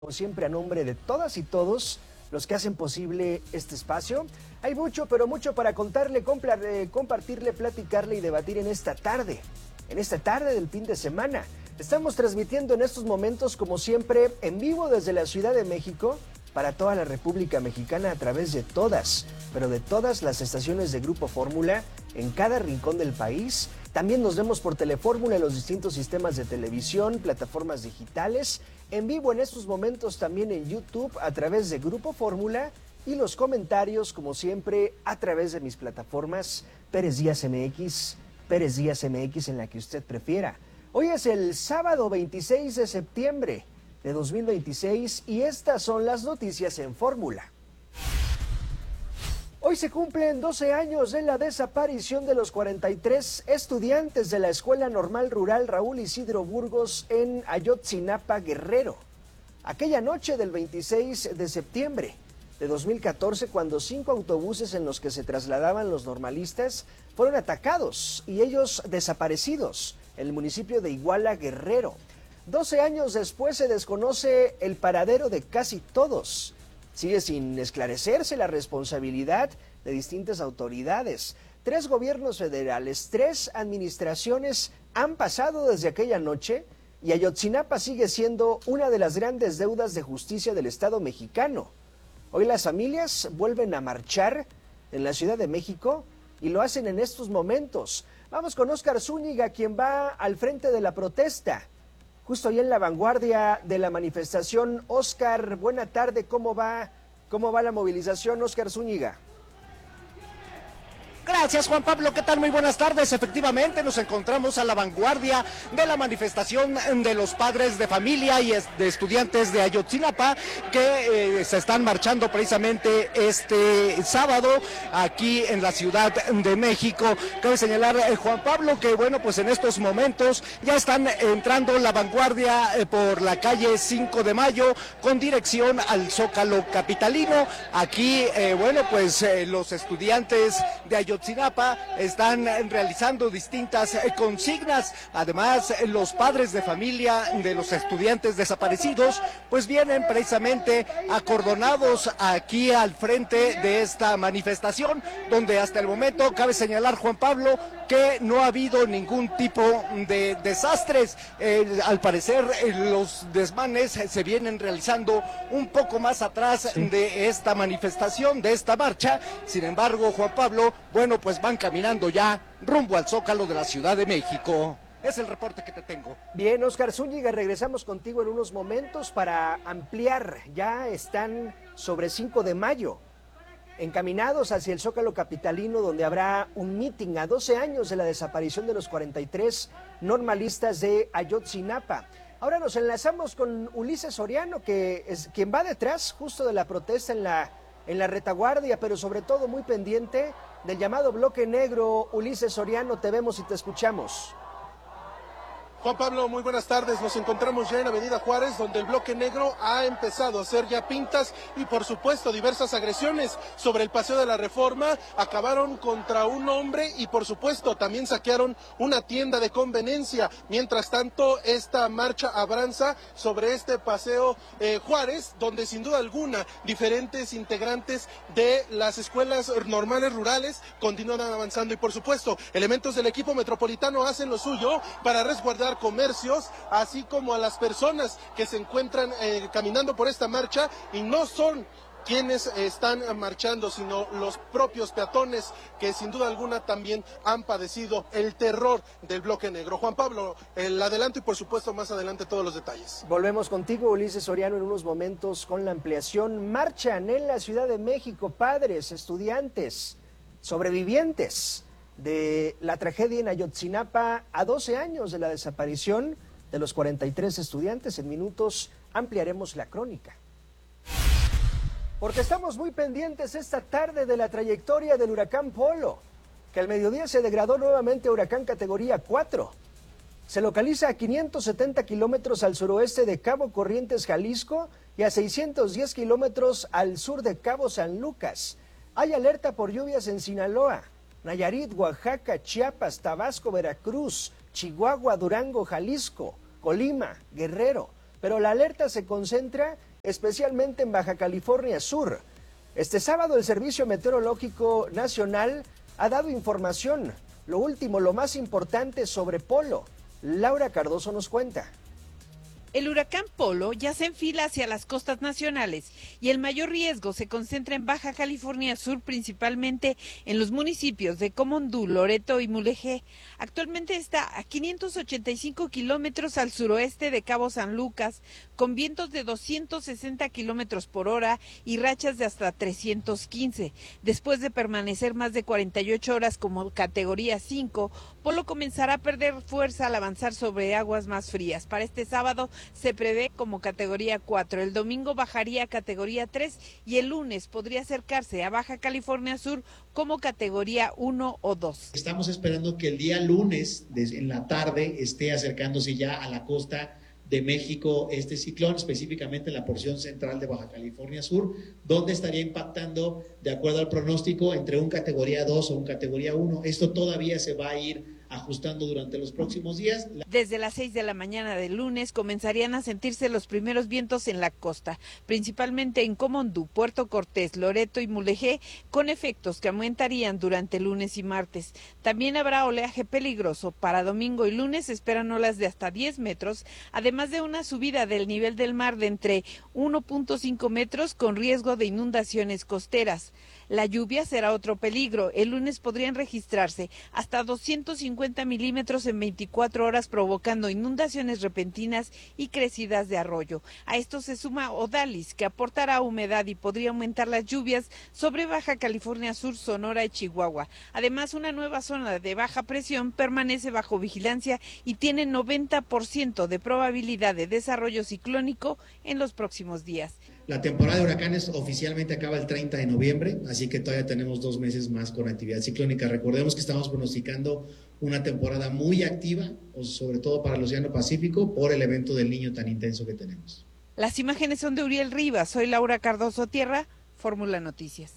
Como siempre, a nombre de todas y todos los que hacen posible este espacio. Hay mucho, pero mucho para contarle, compartirle, platicarle y debatir en esta tarde del fin de semana. Estamos transmitiendo en estos momentos, como siempre, en vivo desde la Ciudad de México para toda la República Mexicana a través de todas, pero de todas las estaciones de Grupo Fórmula en cada rincón del país. También nos vemos por Telefórmula en los distintos sistemas de televisión, plataformas digitales, en vivo en estos momentos también en YouTube a través de Grupo Fórmula y los comentarios, como siempre, a través de mis plataformas Pérez Díaz MX, Pérez Díaz MX en la que usted prefiera. Hoy es el sábado 26 de septiembre de 2026 y estas son las noticias en Fórmula. Hoy se cumplen 12 años de la desaparición de los 43 estudiantes de la Escuela Normal Rural Raúl Isidro Burgos en Ayotzinapa, Guerrero. Aquella noche del 26 de septiembre de 2014, cuando 5 autobuses en los que se trasladaban los normalistas fueron atacados y ellos desaparecidos en el municipio de Iguala, Guerrero. 12 años después se desconoce el paradero de casi todos. Sigue sin esclarecerse la responsabilidad de distintas autoridades. 3 gobiernos federales, 3 administraciones han pasado desde aquella noche y Ayotzinapa sigue siendo una de las grandes deudas de justicia del Estado mexicano. Hoy las familias vuelven a marchar en la Ciudad de México y lo hacen en estos momentos. Vamos con Óscar Zúñiga, quien va al frente de la protesta. Justo ahí en la vanguardia de la manifestación. Óscar, buena tarde, ¿cómo va la movilización, Óscar Zúñiga? Gracias, Juan Pablo, ¿qué tal? Muy buenas tardes. Efectivamente, nos encontramos a la vanguardia de la manifestación de los padres de familia y de estudiantes de Ayotzinapa que se están marchando precisamente este sábado aquí en la Ciudad de México. Cabe señalar, Juan Pablo, que bueno, pues en estos momentos ya están entrando la vanguardia por la calle 5 de Mayo con dirección al Zócalo capitalino. Aquí, bueno, pues los estudiantes de Ayotzinapa están realizando distintas consignas. Además, los padres de familia de los estudiantes desaparecidos pues vienen precisamente acordonados aquí al frente de esta manifestación, donde hasta el momento cabe señalar, Juan Pablo, que no ha habido ningún tipo de desastres. Al parecer los desmanes se vienen realizando un poco más atrás de esta manifestación, de esta marcha. Sin embargo, Juan Pablo, bueno, pues van caminando ya rumbo al Zócalo de la Ciudad de México. Es el reporte que te tengo. Bien, Óscar Zúñiga, regresamos contigo en unos momentos para ampliar. Ya están sobre 5 de mayo, encaminados hacia el Zócalo capitalino, donde habrá un mitin a 12 años de la desaparición de los 43 normalistas de Ayotzinapa. Ahora nos enlazamos con Ulises Soriano, que es quien va detrás justo de la protesta en la retaguardia, pero sobre todo muy pendiente del llamado bloque negro. Ulises Soriano, te vemos y te escuchamos. Juan Pablo, muy buenas tardes. Nos encontramos ya en Avenida Juárez, donde el bloque negro ha empezado a hacer ya pintas y, por supuesto, diversas agresiones sobre el Paseo de la Reforma. Acabaron contra un hombre y, por supuesto, también saquearon una tienda de conveniencia. Mientras tanto, esta marcha avanza sobre este Paseo Juárez, donde sin duda alguna diferentes integrantes de las escuelas normales rurales continúan avanzando y, por supuesto, elementos del equipo metropolitano hacen lo suyo para resguardar comercios, así como a las personas que se encuentran caminando por esta marcha, y no son quienes están marchando, sino los propios peatones que sin duda alguna también han padecido el terror del bloque negro. Juan Pablo, el adelanto y por supuesto más adelante todos los detalles. Volvemos contigo, Ulises Soriano, en unos momentos con la ampliación. Marchan en la Ciudad de México padres, estudiantes, sobrevivientes de la tragedia en Ayotzinapa a 12 años de la desaparición de los 43 estudiantes. En minutos ampliaremos la crónica. Porque estamos muy pendientes esta tarde de la trayectoria del huracán Polo, que al mediodía se degradó nuevamente a huracán categoría 4. Se localiza a 570 kilómetros al suroeste de Cabo Corrientes, Jalisco, y a 610 kilómetros al sur de Cabo San Lucas. Hay alerta por lluvias en Sinaloa, Nayarit, Oaxaca, Chiapas, Tabasco, Veracruz, Chihuahua, Durango, Jalisco, Colima, Guerrero. Pero la alerta se concentra especialmente en Baja California Sur. Este sábado el Servicio Meteorológico Nacional ha dado información, lo último, lo más importante sobre Polo. Laura Cardoso nos cuenta. El huracán Polo ya se enfila hacia las costas nacionales y el mayor riesgo se concentra en Baja California Sur, principalmente en los municipios de Comondú, Loreto y Mulegé. Actualmente está a 585 kilómetros al suroeste de Cabo San Lucas, con vientos de 260 kilómetros por hora y rachas de hasta 315. Después de permanecer más de 48 horas como categoría 5, Polo comenzará a perder fuerza al avanzar sobre aguas más frías. Para este sábado se prevé como categoría 4, el domingo bajaría a categoría 3 y el lunes podría acercarse a Baja California Sur como categoría 1 o 2. Estamos esperando que el día lunes en la tarde esté acercándose ya a la costa de México este ciclón, específicamente en la porción central de Baja California Sur, donde estaría impactando, de acuerdo al pronóstico, entre un categoría 2 o un categoría 1. Esto todavía se va a ir ajustando durante los próximos días. Desde las 6 de la mañana del lunes comenzarían a sentirse los primeros vientos en la costa, principalmente en Comondú, Puerto Cortés, Loreto y Mulegé, con efectos que aumentarían durante lunes y martes. También habrá oleaje peligroso. Para domingo y lunes se esperan olas de hasta 10 metros, además de una subida del nivel del mar de entre 1.5 metros con riesgo de inundaciones costeras. La lluvia será otro peligro. El lunes podrían registrarse hasta 250 milímetros en 24 horas, provocando inundaciones repentinas y crecidas de arroyo. A esto se suma Odalis, que aportará humedad y podría aumentar las lluvias sobre Baja California Sur, Sonora y Chihuahua. Además, una nueva zona de baja presión permanece bajo vigilancia y tiene 90% de probabilidad de desarrollo ciclónico en los próximos días. La temporada de huracanes oficialmente acaba el 30 de noviembre, así que todavía tenemos 2 meses más con actividad ciclónica. Recordemos que estamos pronosticando una temporada muy activa, sobre todo para el Océano Pacífico, por el evento del Niño tan intenso que tenemos. Las imágenes son de Uriel Rivas. Soy Laura Cardoso Tierra, Fórmula Noticias.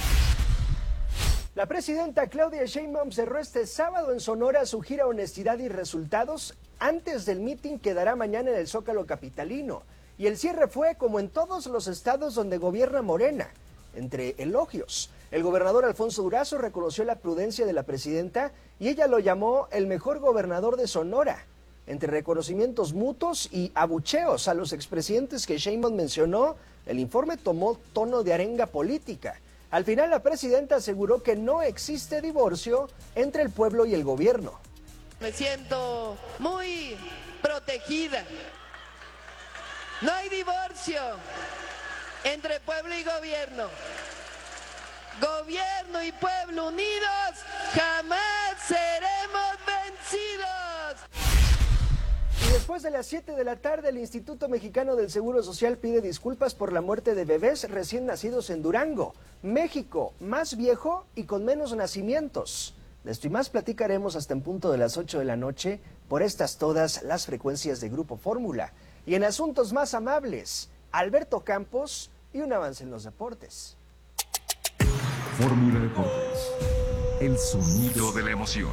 La presidenta Claudia Sheinbaum cerró este sábado en Sonora su gira Honestidad y Resultados antes del mitin que dará mañana en el Zócalo capitalino. Y el cierre fue como en todos los estados donde gobierna Morena, entre elogios. El gobernador Alfonso Durazo reconoció la prudencia de la presidenta y ella lo llamó el mejor gobernador de Sonora. Entre reconocimientos mutuos y abucheos a los expresidentes que Sheinbaum mencionó, el informe tomó tono de arenga política. Al final la presidenta aseguró que no existe divorcio entre el pueblo y el gobierno. Me siento muy protegida. No hay divorcio entre pueblo y gobierno. Gobierno y pueblo unidos, jamás seremos vencidos. Y después de las 7 de la tarde, el Instituto Mexicano del Seguro Social pide disculpas por la muerte de bebés recién nacidos en Durango, México, más viejo y con menos nacimientos. De esto y más platicaremos hasta en punto de las 8 de la noche por estas todas las frecuencias de Grupo Fórmula. Y en asuntos más amables, Alberto Campos y un avance en los deportes. Fórmula Deportes, el sonido de la emoción.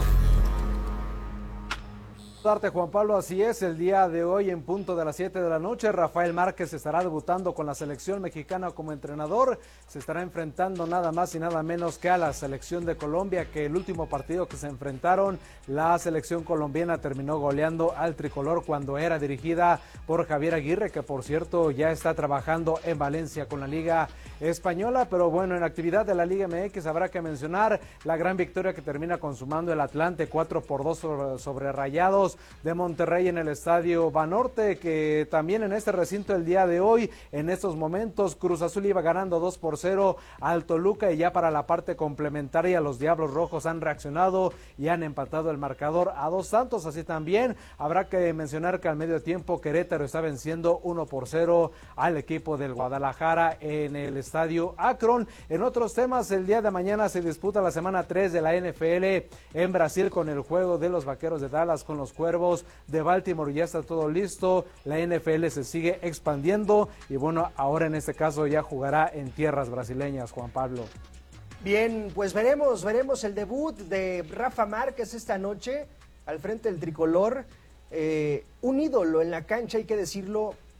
Juan Pablo, así es, el día de hoy en punto de las 7 de la noche, Rafael Márquez estará debutando con la selección mexicana como entrenador, se estará enfrentando nada más y nada menos que a la selección de Colombia, que el último partido que se enfrentaron, la selección colombiana terminó goleando al tricolor cuando era dirigida por Javier Aguirre, que por cierto ya está trabajando en Valencia con la Liga Española, pero bueno, en actividad de la Liga MX habrá que mencionar la gran victoria que termina consumando el Atlante 4-2 sobre Rayados de Monterrey en el Estadio Banorte, que también en este recinto el día de hoy, en estos momentos, Cruz Azul iba ganando 2-0 al Toluca y ya para la parte complementaria los Diablos Rojos han reaccionado y han empatado el marcador a 2 tantos, así también habrá que mencionar que al medio tiempo Querétaro está venciendo 1-0 al equipo del Guadalajara en el Estadio Akron. En otros temas, el día de mañana se disputa la semana 3 de la NFL en Brasil con el juego de los Vaqueros de Dallas con los Cuervos de Baltimore. Ya está todo listo, la NFL se sigue expandiendo y bueno, ahora en este caso ya jugará en tierras brasileñas, Juan Pablo. Bien, pues veremos el debut de Rafa Márquez esta noche al frente del tricolor, un ídolo en la cancha, hay que decirlo,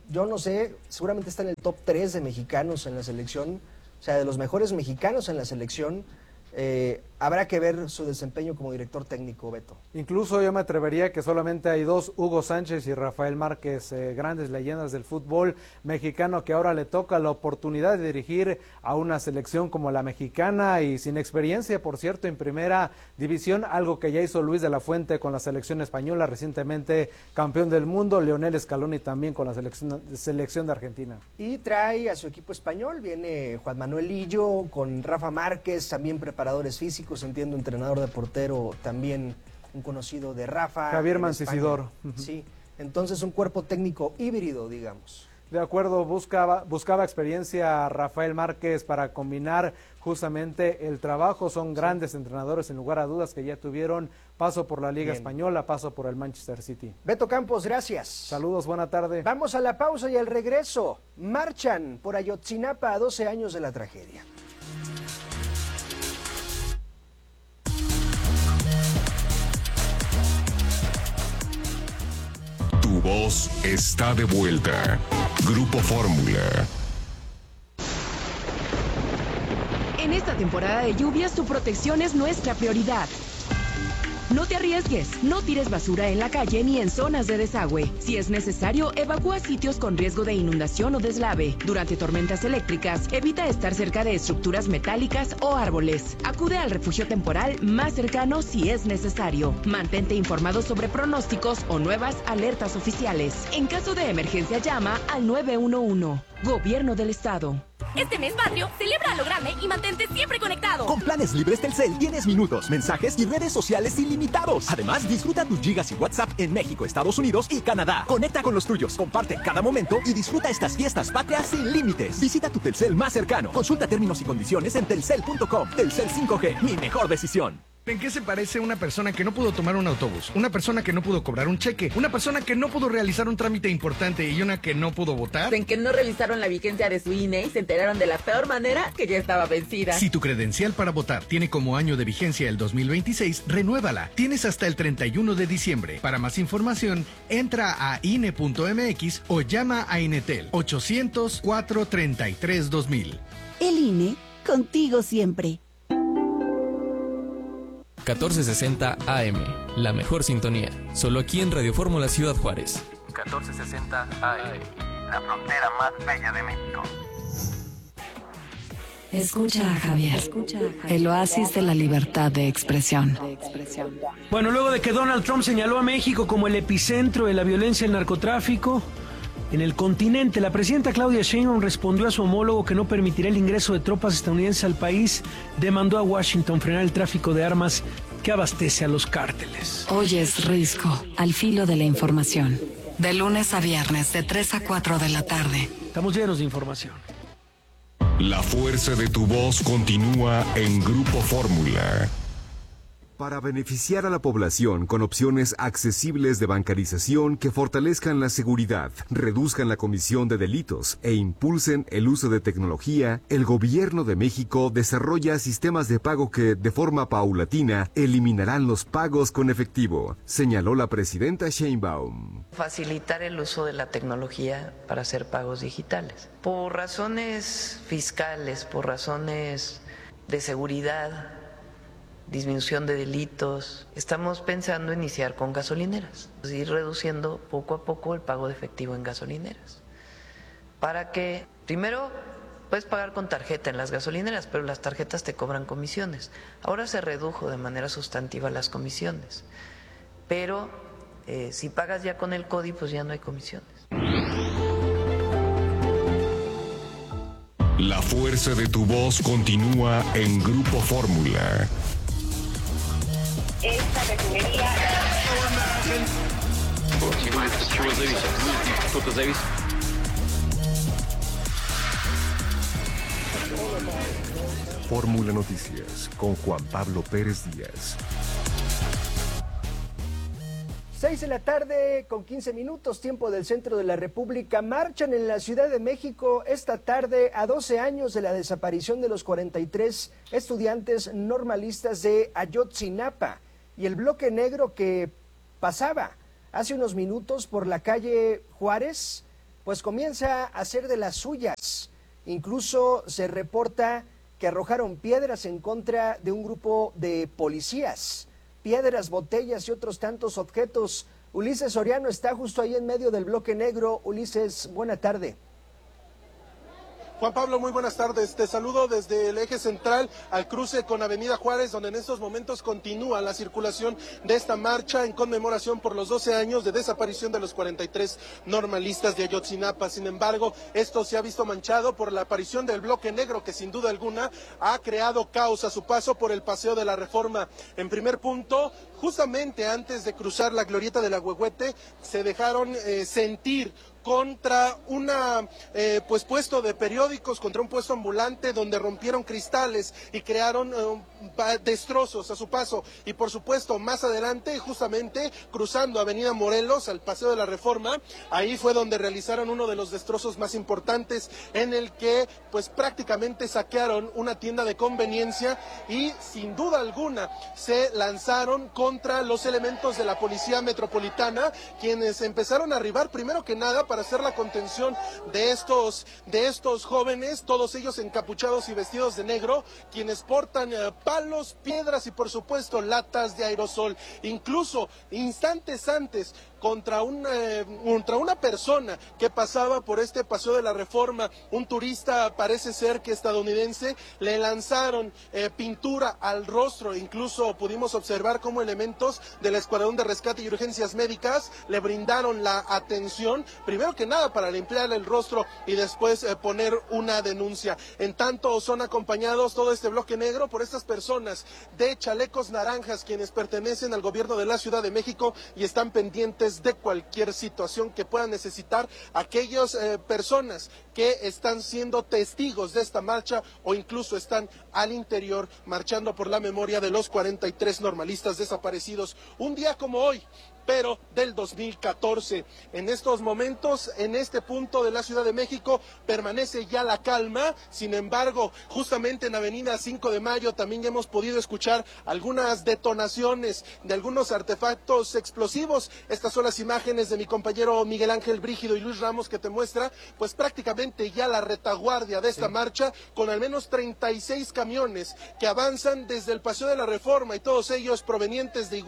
yo no sé, seguramente está en el top 3 de mexicanos en la selección, o sea, de los mejores mexicanos en la selección. Habrá que ver su desempeño como director técnico, Beto. Incluso yo me atrevería que solamente hay dos, Hugo Sánchez y Rafael Márquez, grandes leyendas del fútbol mexicano, que ahora le toca la oportunidad de dirigir a una selección como la mexicana y sin experiencia, por cierto, en primera división, algo que ya hizo Luis de la Fuente con la selección española, recientemente campeón del mundo, Lionel Scaloni también con la selección de Argentina. Y trae a su equipo español, viene Juan Manuel Lillo con Rafa Márquez, también preparadores físicos, entiendo, entrenador de portero, también un conocido de Rafa. Javier Mancisidor. Sí, entonces un cuerpo técnico híbrido, digamos. De acuerdo, buscaba experiencia Rafael Márquez para combinar justamente el trabajo. Son grandes entrenadores, sin lugar a dudas, que ya tuvieron paso por la Liga Española, paso por el Manchester City. Beto Campos, gracias. Saludos, buena tarde. Vamos a la pausa y al regreso. Marchan por Ayotzinapa a 12 años de la tragedia. Tu voz está de vuelta. Grupo Fórmula. En esta temporada de lluvias, tu protección es nuestra prioridad. No te arriesgues, no tires basura en la calle ni en zonas de desagüe. Si es necesario, evacúa sitios con riesgo de inundación o deslave. Durante tormentas eléctricas, evita estar cerca de estructuras metálicas o árboles. Acude al refugio temporal más cercano si es necesario. Mantente informado sobre pronósticos o nuevas alertas oficiales. En caso de emergencia, llama al 911. Gobierno del Estado. Este mes patrio, celebra a lo grande y mantente siempre conectado. Con planes libres Telcel tienes minutos, mensajes y redes sociales ilimitados. Además, disfruta tus gigas y WhatsApp en México, Estados Unidos y Canadá. Conecta con los tuyos, comparte cada momento y disfruta estas fiestas patrias sin límites. Visita tu Telcel más cercano. Consulta términos y condiciones en telcel.com. Telcel 5G, mi mejor decisión. ¿En qué se parece una persona que no pudo tomar un autobús? Una persona que no pudo cobrar un cheque, una persona que no pudo realizar un trámite importante y una que no pudo votar. En que no revisaron la vigencia de su INE y se enteraron de la peor manera, que ya estaba vencida. Si tu credencial para votar tiene como año de vigencia el 2026, renuévala. Tienes hasta el 31 de diciembre. Para más información, entra a INE.mx o llama a Inetel 800-433-2000. El INE, contigo siempre. 1460 AM, la mejor sintonía, solo aquí en Radio Fórmula Ciudad Juárez. 1460 AM, la frontera más bella de México. Escucha a Javier, el oasis de la libertad de expresión. Bueno, luego de que Donald Trump señaló a México como el epicentro de la violencia y el narcotráfico en el continente, la presidenta Claudia Sheinbaum respondió a su homólogo que no permitirá el ingreso de tropas estadounidenses al país. Demandó a Washington frenar el tráfico de armas que abastece a los cárteles. Hoy es Risco, al filo de la información. De lunes a viernes, de 3 a 4 de la tarde. Estamos llenos de información. La fuerza de tu voz continúa en Grupo Fórmula. Para beneficiar a la población con opciones accesibles de bancarización que fortalezcan la seguridad, reduzcan la comisión de delitos e impulsen el uso de tecnología, el Gobierno de México desarrolla sistemas de pago que, de forma paulatina, eliminarán los pagos con efectivo, señaló la presidenta Sheinbaum. Facilitar el uso de la tecnología para hacer pagos digitales. Por razones fiscales, por razones de seguridad, disminución de delitos, estamos pensando iniciar con gasolineras, ir reduciendo poco a poco el pago de efectivo en gasolineras, para que primero puedes pagar con tarjeta en las gasolineras, pero las tarjetas te cobran comisiones. Ahora se redujo de manera sustantiva las comisiones, pero si pagas ya con el CODI, pues ya no hay comisiones. La fuerza de tu voz continúa en Grupo Fórmula. Esta refinería... Fórmula Noticias con Juan Pablo Pérez Díaz. 6 de la tarde con 15 minutos, tiempo del centro de la República. Marchan en la Ciudad de México esta tarde a 12 años de la desaparición de los 43 estudiantes normalistas de Ayotzinapa. Y el bloque negro que pasaba hace unos minutos por la calle Juárez pues comienza a hacer de las suyas. Incluso se reporta que arrojaron piedras en contra de un grupo de policías. Piedras, botellas y otros tantos objetos. Ulises Soriano está justo ahí en medio del bloque negro. Ulises, buena tarde. Juan Pablo, muy buenas tardes. Te saludo desde el eje central al cruce con Avenida Juárez, donde en estos momentos continúa la circulación de esta marcha en conmemoración por los 12 años de desaparición de los 43 normalistas de Ayotzinapa. Sin embargo, esto se ha visto manchado por la aparición del bloque negro, que sin duda alguna ha creado caos a su paso por el Paseo de la Reforma. En primer punto, justamente antes de cruzar la glorieta de la Huehuete, se dejaron sentir contra una puesto de periódicos, contra un puesto ambulante donde rompieron cristales y crearon destrozos a su paso. Y por supuesto, más adelante, justamente cruzando Avenida Morelos al Paseo de la Reforma, ahí fue donde realizaron uno de los destrozos más importantes, en el que pues prácticamente saquearon una tienda de conveniencia y sin duda alguna se lanzaron contra los elementos de la Policía Metropolitana, quienes empezaron a arribar primero que nada para hacer la contención de estos jóvenes, todos ellos encapuchados y vestidos de negro, quienes portan palos, piedras y por supuesto latas de aerosol. Incluso instantes antes, contra una persona que pasaba por este Paseo de la Reforma, un turista, parece ser que estadounidense, le lanzaron pintura al rostro. Incluso pudimos observar cómo elementos del Escuadrón de Rescate y Urgencias Médicas le brindaron la atención, primero que nada para limpiarle el rostro y después poner una denuncia. En tanto, son acompañados todo este bloque negro por estas personas de chalecos naranjas, quienes pertenecen al gobierno de la Ciudad de México y están pendientes de cualquier situación que puedan necesitar aquellas personas que están siendo testigos de esta marcha o incluso están al interior marchando por la memoria de los 43 normalistas desaparecidos un día como hoy, pero del 2014. En estos momentos, en este punto de la Ciudad de México, permanece ya la calma. Sin embargo, justamente en Avenida 5 de Mayo también ya hemos podido escuchar algunas detonaciones de algunos artefactos explosivos. Estas son las imágenes de mi compañero Miguel Ángel Brígido y Luis Ramos, que te muestra pues prácticamente ya la retaguardia de esta marcha, con al menos 36 camiones que avanzan desde el Paseo de la Reforma, y todos ellos provenientes de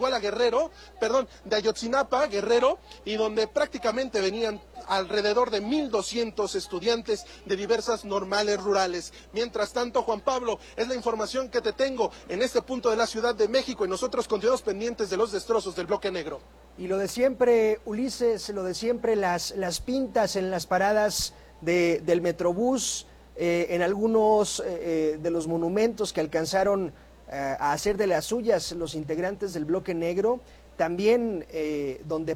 de Ayotzinapa, Guerrero, y donde prácticamente venían alrededor de 1,200 estudiantes de diversas normales rurales. Mientras tanto, Juan Pablo, es la información que te tengo en este punto de la Ciudad de México, y nosotros continuamos pendientes de los destrozos del bloque negro. Y lo de siempre, Ulises, lo de siempre, las pintas en las paradas del Metrobús, en algunos de los monumentos que alcanzaron a hacer de las suyas los integrantes del bloque negro. También desde donde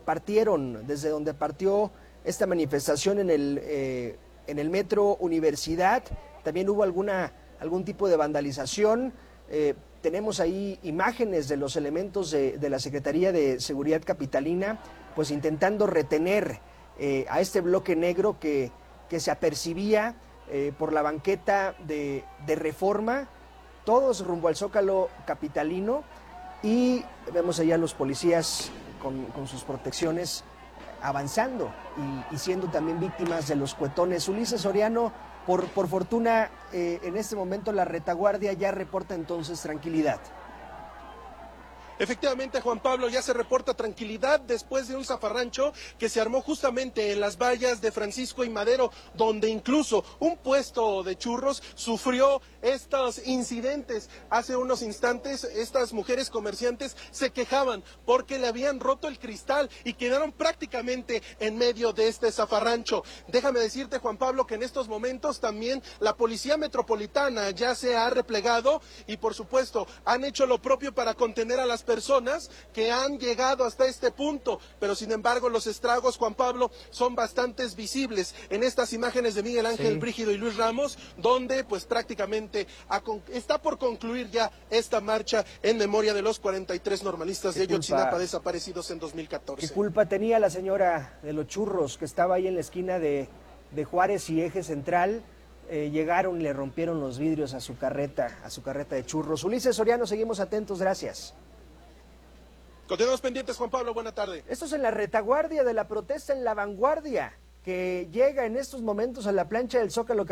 partió esta manifestación en el Metro Universidad, también hubo algún tipo de vandalización. Tenemos ahí imágenes de los elementos de la Secretaría de Seguridad Capitalina, pues intentando retener a este bloque negro que se apercibía por la banqueta de Reforma, todos rumbo al Zócalo capitalino. Y vemos allá a los policías con sus protecciones avanzando y siendo también víctimas de los cuetones. Ulises Soriano, por fortuna, en este momento la retaguardia ya reporta entonces tranquilidad. Efectivamente, Juan Pablo, ya se reporta tranquilidad después de un zafarrancho que se armó justamente en las vallas de Francisco y Madero, donde incluso un puesto de churros sufrió estos incidentes. Hace unos instantes, estas mujeres comerciantes se quejaban porque le habían roto el cristal y quedaron prácticamente en medio de este zafarrancho. Déjame decirte, Juan Pablo, que en estos momentos también la Policía Metropolitana ya se ha replegado y, por supuesto, han hecho lo propio para contener a las personas que han llegado hasta este punto, pero sin embargo los estragos, Juan Pablo, son bastante visibles en estas imágenes de Miguel Ángel Brígido y Luis Ramos, donde pues prácticamente está por concluir ya esta marcha en memoria de los 43 normalistas de Ayotzinapa desaparecidos en 2014. ¿Qué culpa tenía la señora de los churros que estaba ahí en la esquina de Juárez y Eje Central? Llegaron y le rompieron los vidrios a su carreta de churros. Ulises Soriano, seguimos atentos, gracias. Continuamos pendientes, Juan Pablo, buena tarde. Esto es en la retaguardia de la protesta en La Vanguardia. que llega en estos momentos a la plancha del Zócalo